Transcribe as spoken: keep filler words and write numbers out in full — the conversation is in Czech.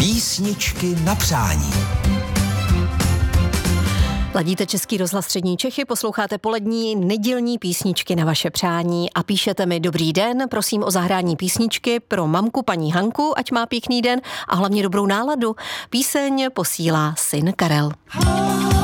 Písničky na přání. Ladíte Český rozhlas Střední Čechy, posloucháte polední nedělní písničky na vaše přání a píšete mi dobrý den, prosím o zahrání písničky pro mamku paní Hanku, ať má pěkný den a hlavně dobrou náladu. Píseň posílá syn Karel.